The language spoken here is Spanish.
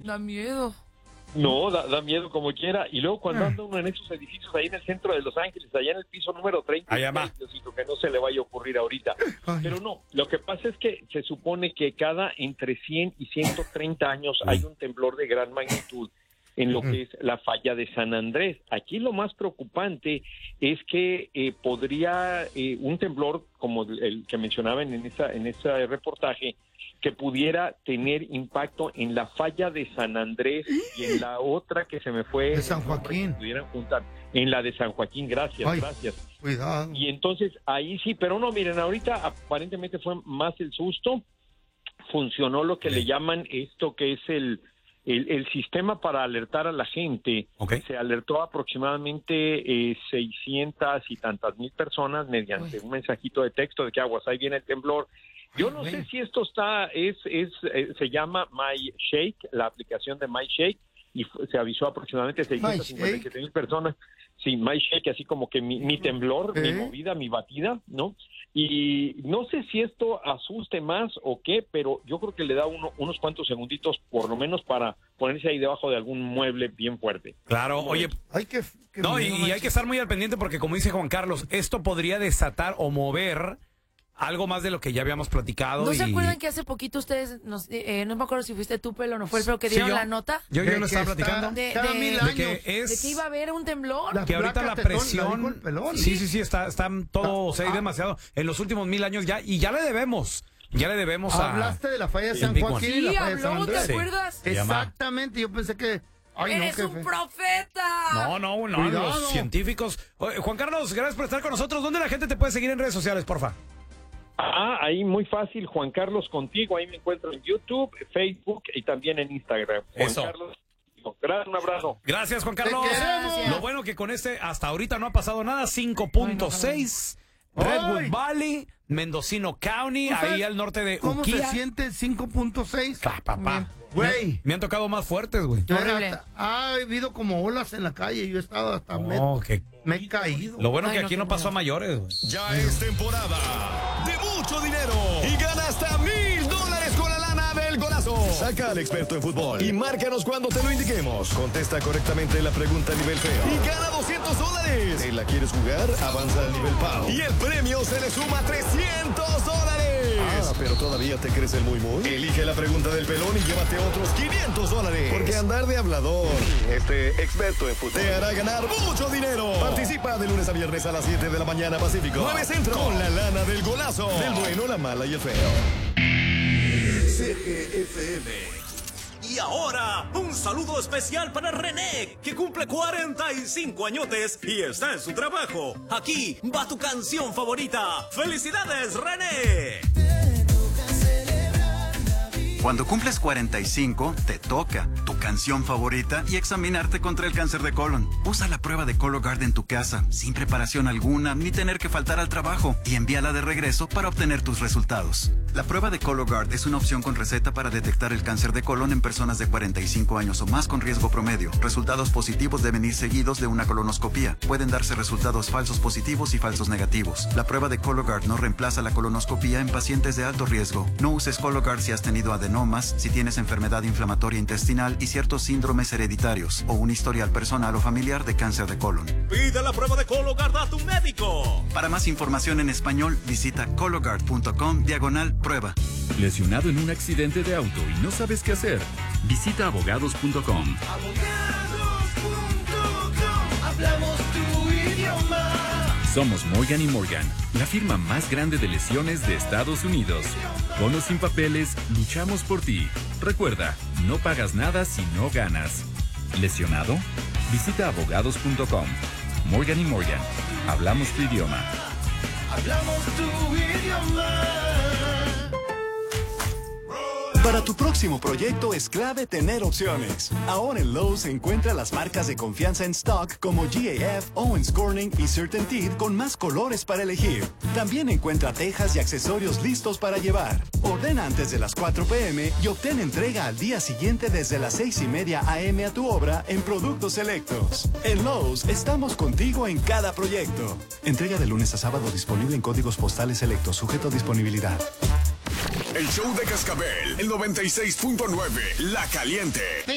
Da miedo. No, da miedo como quiera. Y luego cuando anda uno en esos edificios ahí en el centro de Los Ángeles, allá en el piso número 30, Diosito, que no se le vaya a ocurrir ahorita. Pero no, lo que pasa es que se supone que cada entre 100 y 130 años hay un temblor de gran magnitud en lo que es la falla de San Andrés. Aquí lo más preocupante es que podría un temblor como el que mencionaban en ese reportaje, que pudiera tener impacto en la falla de San Andrés y en la otra que se me fue... De San Joaquín. Pudieran juntar. En la de San Joaquín, gracias. Cuidado. Y entonces ahí sí, pero no, miren, ahorita aparentemente fue más el susto. Funcionó lo que le llaman esto que es el sistema para alertar a la gente. Se alertó aproximadamente 600 y tantas mil personas mediante un mensajito de texto de que aguas, ahí viene el temblor. Yo no sé si esto se llama MyShake, la aplicación de MyShake, y se avisó aproximadamente 657 mil personas. Sí, MyShake, así como que mi temblor, mi movida, mi batida, ¿no? Y no sé si esto asuste más o qué, pero yo creo que le da unos cuantos segunditos, por lo menos, para ponerse ahí debajo de algún mueble bien fuerte. Claro, oye, hay que estar muy al pendiente porque, como dice Juan Carlos, esto podría desatar o mover algo más de lo que ya habíamos platicado. ¿No se acuerdan que hace poquito ustedes, no me acuerdo si fuiste tú, Pelo, no fue el Pelo, que dieron la nota? Yo lo estaba platicando. De que iba a haber un temblor. Que ahorita la presión... Sí, está todo, se ha ido demasiado. En los últimos 1000 años ya, y ya le debemos Hablaste de la falla de San Joaquín y la falla de San Andrés. ¿Te acuerdas? Exactamente, yo pensé que... ¡Eres un profeta! No, los científicos. Oye, Juan Carlos, gracias por estar con nosotros. ¿Dónde la gente te puede seguir en redes sociales, porfa? Ahí muy fácil, Juan Carlos Contigo, ahí me encuentro en YouTube, Facebook y también en Instagram. Eso. Juan Carlos, un abrazo. Gracias, Juan Carlos. Lo bueno que con hasta ahorita no ha pasado nada, 5.6, Redwood Valley, Mendocino County, ahí al norte de ¿Cómo Ukiah. se siente 5.6? Papá. Güey. Me han tocado más fuertes, güey. Ha habido como olas en la calle, yo he estado hasta me he caído. Lo bueno que aquí no pasó a mayores, güey. Ya es temporada de mucho dinero y gana hasta $1000 con la lana del golazo. Saca al experto en fútbol y márcanos cuando te lo indiquemos. Contesta correctamente la pregunta a nivel feo y gana $200. ¿Te la quieres jugar? Avanza al nivel PAO y el premio se le suma $300. Pero todavía te crees el muy. Elige la pregunta del pelón y llévate otros $500. Porque andar de hablador, experto en fútbol, te hará ganar mucho dinero. Participa de lunes a viernes a las 7 de la mañana Pacífico, 9 Centro, con la lana del golazo, del bueno, la mala y el feo. CGFM. Y ahora, un saludo especial para René, que cumple 45 añotes y está en su trabajo. Aquí va tu canción favorita. ¡Felicidades, René! Cuando cumples 45, te toca tu canción favorita y examinarte contra el cáncer de colon. Usa la prueba de Cologuard en tu casa, sin preparación alguna, ni tener que faltar al trabajo, y envíala de regreso para obtener tus resultados. La prueba de Cologuard es una opción con receta para detectar el cáncer de colon en personas de 45 años o más con riesgo promedio. Resultados positivos deben ir seguidos de una colonoscopía. Pueden darse resultados falsos positivos y falsos negativos. La prueba de Cologuard no reemplaza la colonoscopía en pacientes de alto riesgo. No uses Cologuard si has tenido adenomas, si tienes enfermedad inflamatoria intestinal y ciertos síndromes hereditarios o un historial personal o familiar de cáncer de colon. Pide la prueba de Cologuard a tu médico. Para más información en español, visita cologuard.com/prueba. ¿Lesionado en un accidente de auto y no sabes qué hacer? Visita abogados.com. Abogados.com. Hablamos tu idioma. Somos Morgan & Morgan, la firma más grande de lesiones de Estados Unidos. Con o sin papeles, luchamos por ti. Recuerda, no pagas nada si no ganas. ¿Lesionado? Visita abogados.com. Morgan & Morgan, hablamos tu idioma. Hablamos tu idioma. Para tu próximo proyecto es clave tener opciones. Ahora en Lowe's encuentra las marcas de confianza en stock como GAF, Owens Corning y CertainTeed con más colores para elegir. También encuentra tejas y accesorios listos para llevar. Ordena antes de las 4 p.m. y obtén entrega al día siguiente desde las 6:30 a.m. a tu obra en productos selectos. En Lowe's estamos contigo en cada proyecto. Entrega de lunes a sábado disponible en códigos postales selectos, sujeto a disponibilidad. El show de Cascabel, el 96.9, La Caliente.